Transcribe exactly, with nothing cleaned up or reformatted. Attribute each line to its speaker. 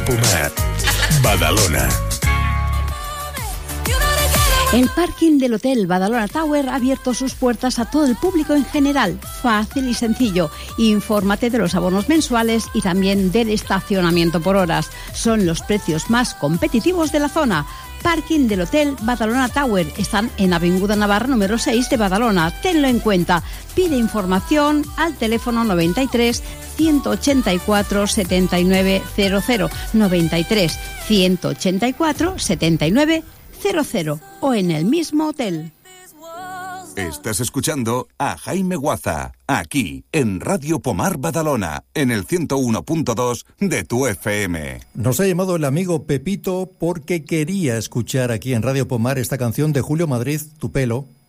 Speaker 1: Pomar, Badalona.
Speaker 2: El parking del Hotel Badalona Tower ha abierto sus puertas a todo el público en general. Fácil y sencillo. Infórmate de los abonos mensuales y también del estacionamiento por horas. Son los precios más competitivos de la zona. Parking del Hotel Badalona Tower. Están en Avinguda Navarra número seis de Badalona. Tenlo en cuenta. Pide información al teléfono noventa y tres, ciento ochenta y cuatro, setenta y nueve cero cero. noventa y tres, ciento ochenta y cuatro, setenta y nueve cero cero o en el mismo hotel.
Speaker 3: Estás escuchando a Jaime Guaza, aquí en Radio Pomar Badalona, en el ciento uno punto dos de tu F M.
Speaker 4: Nos ha llamado el amigo Pepito porque quería escuchar aquí en Radio Pomar esta canción de Julio Madrid, Tu pelo.